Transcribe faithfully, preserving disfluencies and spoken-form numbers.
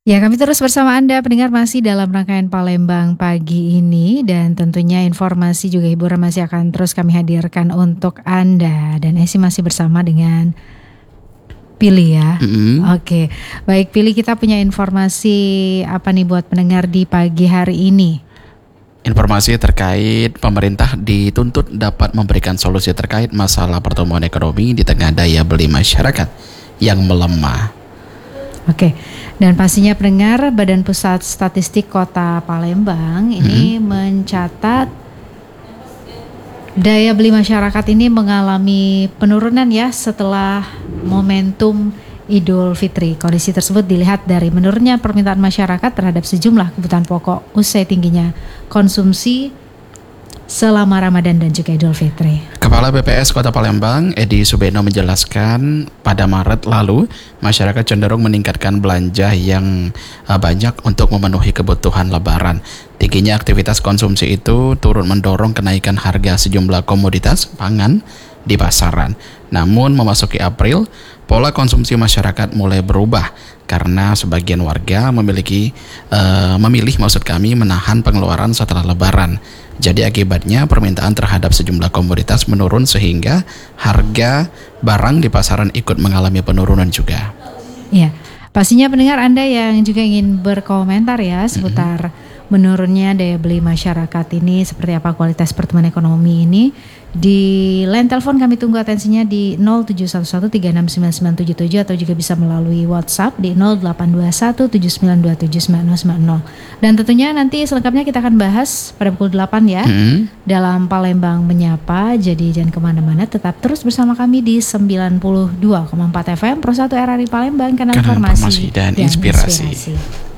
Ya, kami terus bersama Anda pendengar masih dalam rangkaian Palembang pagi ini, dan tentunya informasi juga hiburan masih akan terus kami hadirkan untuk Anda. Dan Esi masih bersama dengan Pili ya. Mm-hmm. Oke, baik Pili, kita punya informasi apa nih buat pendengar di pagi hari ini? Informasi terkait pemerintah dituntut dapat memberikan solusi terkait masalah pertumbuhan ekonomi di tengah daya beli masyarakat yang melemah. Oke, dan pastinya pendengar, Badan Pusat Statistik Kota Palembang ini mm-hmm. mencatat daya beli masyarakat ini mengalami penurunan ya setelah momentum Idul Fitri. Kondisi tersebut dilihat dari menurunnya permintaan masyarakat terhadap sejumlah kebutuhan pokok usai tingginya konsumsi selama Ramadan dan juga Idul Fitri. Kepala B P S Kota Palembang, Edi Subeno, menjelaskan pada Maret lalu masyarakat cenderung meningkatkan belanja yang uh, banyak untuk memenuhi kebutuhan Lebaran. Tingginya aktivitas konsumsi itu turut mendorong kenaikan harga sejumlah komoditas pangan di pasaran. Namun memasuki April, pola konsumsi masyarakat mulai berubah karena sebagian warga memiliki uh, memilih maksud kami menahan pengeluaran setelah Lebaran. Jadi akibatnya permintaan terhadap sejumlah komoditas menurun sehingga harga barang di pasaran ikut mengalami penurunan juga. Ya, pastinya pendengar Anda yang juga ingin berkomentar ya seputar mm-hmm. menurunnya daya beli masyarakat ini, seperti apa kualitas pertumbuhan ekonomi ini. Di line telepon kami tunggu atensinya di nol tujuh satu satu tiga enam sembilan sembilan tujuh tujuh atau juga bisa melalui WhatsApp di nol delapan dua satu tujuh sembilan dua tujuh sembilan nol sembilan nol. Dan tentunya nanti selengkapnya kita akan bahas pada pukul delapan ya hmm. dalam Palembang Menyapa. Jadi jangan kemana-mana, tetap terus bersama kami di sembilan puluh dua koma empat F M Pro satu R R I Palembang, kanal informasi, informasi dan, dan inspirasi. inspirasi.